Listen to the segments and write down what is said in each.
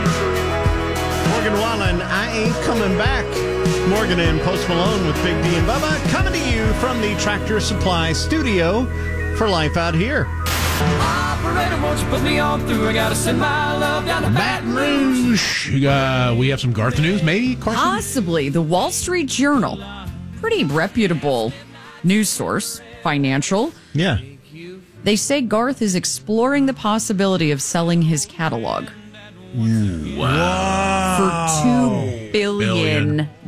Morgan Wallen, I Ain't Coming Back. Morgan and Post Malone with Big D and Bubba coming to you from the Tractor Supply studio for Life Out Here. Operator, won't you put me on through? I gotta send my love down to Baton Rouge. We have some Garth news, maybe, Carson? Possibly. The Wall Street Journal, pretty reputable news source, financial. Yeah. They say Garth is exploring the possibility of selling his catalog. Wow. For $2 billion. Wait.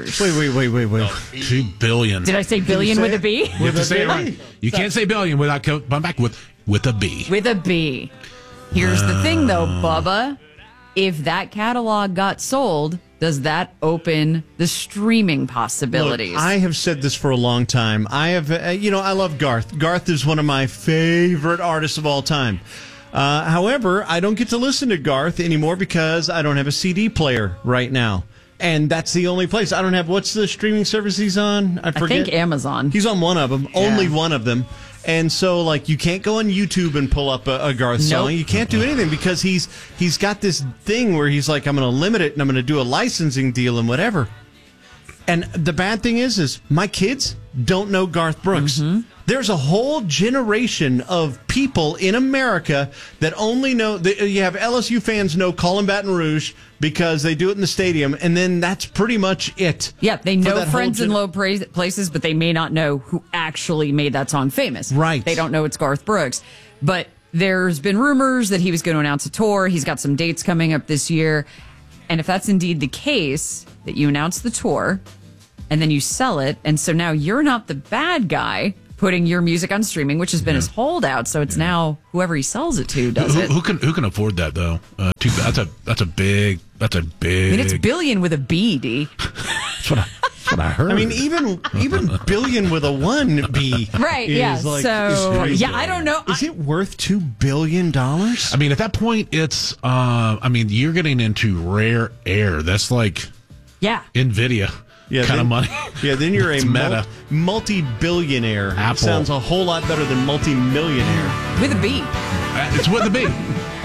$2 billion. Did I say billion with a B? You have to say it right. You can't say billion without coming back with a B. With a B. Here's the thing, though, Bubba. If that catalog got sold, does that open the streaming possibilities? Look, I have said this for a long time. I love Garth. Garth is one of my favorite artists of all time. However, I don't get to listen to Garth anymore because I don't have a CD player right now. And that's the only place. I don't have, what's the streaming service he's on? I forget. I think Amazon. He's on one of them, only one of them. And so, like, you can't go on YouTube and pull up a Garth song. You can't do anything because he's got this thing where he's like, I'm going to limit it and I'm going to do a licensing deal and whatever. And the bad thing is my kids don't know Garth Brooks. Mm-hmm. There's a whole generation of people in America that only know. You have LSU fans know Callin' Baton Rouge because they do it in the stadium, and then that's pretty much it. Yeah, they know Friends in Low Places, but they may not know who actually made that song famous. Right. They don't know it's Garth Brooks. But there's been rumors that he was going to announce a tour. He's got some dates coming up this year. And if that's indeed the case, that you announce the tour, and then you sell it, and so now you're not the bad guy putting your music on streaming, which has been his holdout. So it's now whoever he sells it to does it. Who can afford that though? That's a big. I mean, it's billion with a B, D. That's what I heard. I mean, even billion with a 1B. Right. Yeah. Like, so I don't know. Is it worth $2 billion? I mean, at that point, it's. You're getting into rare air. That's like. Yeah. NVIDIA. Kind of money. Yeah, then you're a meta. multi-billionaire. Apple. Sounds a whole lot better than multi-millionaire. With a B. It's with a B.